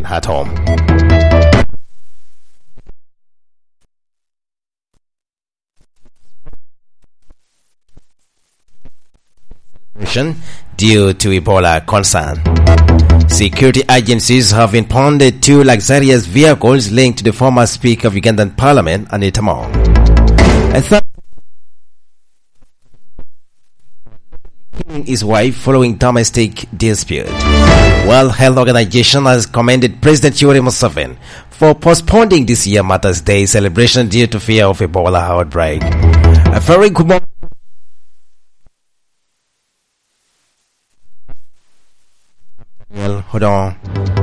at home. Due to Ebola concern. Security agencies have impounded 2 luxurious vehicles linked to the former Speaker of Ugandan Parliament, Anita Among. A third killing his wife following domestic dispute. World Health Organization has commended President Yoweri Museveni for postponing this year Mother's Day celebration due to fear of Ebola outbreak. A very good morning. Hold on.